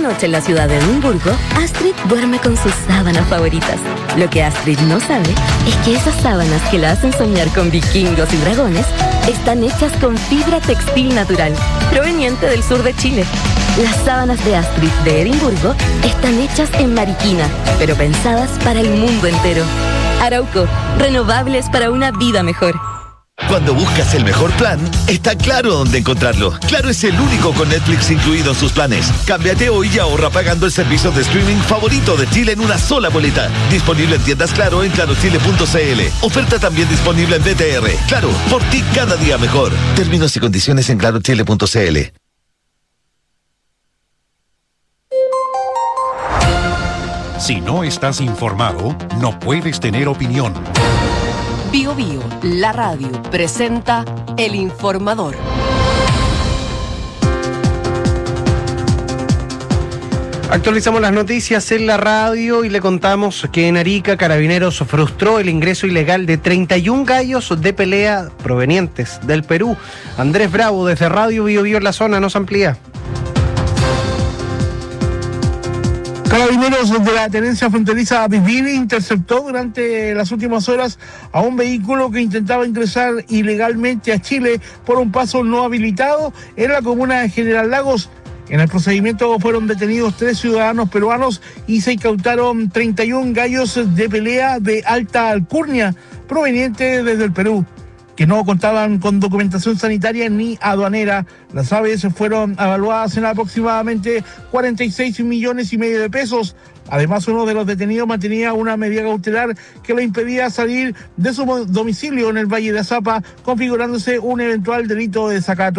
noche en la ciudad de Edimburgo, Astrid duerme con sus sábanas favoritas. Lo que Astrid no sabe es que esas sábanas que la hacen soñar con vikingos y dragones están hechas con fibra textil natural, proveniente del sur de Chile. Las sábanas de Astrid de Edimburgo están hechas en Mariquina, pero pensadas para el mundo entero. Arauco, renovables para una vida mejor. Cuando buscas el mejor plan, está Claro dónde encontrarlo. Claro es el único con Netflix incluido en sus planes. Cámbiate hoy y ahorra pagando el servicio de streaming favorito de Chile en una sola boleta. Disponible en tiendas Claro en clarochile.cl. Oferta también disponible en BTR. Claro, por ti cada día mejor. Términos y condiciones en clarochile.cl. Si no estás informado, no puedes tener opinión. Bio Bio, la radio, presenta El Informador. Actualizamos las noticias en la radio y le contamos que en Arica, Carabineros frustró el ingreso ilegal de 31 gallos de pelea provenientes del Perú. Andrés Bravo, desde Radio Bio Bio en la zona, nos amplía. Carabineros de la tenencia fronteriza Bivini interceptó durante las últimas horas a un vehículo que intentaba ingresar ilegalmente a Chile por un paso no habilitado en la comuna de General Lagos. En el procedimiento fueron detenidos 3 ciudadanos peruanos y se incautaron 31 gallos de pelea de alta alcurnia provenientes desde el Perú, que no contaban con documentación sanitaria ni aduanera. Las aves fueron evaluadas en aproximadamente 46,5 millones de pesos. Además, uno de los detenidos mantenía una medida cautelar que le impedía salir de su domicilio en el Valle de Azapa, configurándose un eventual delito de desacato.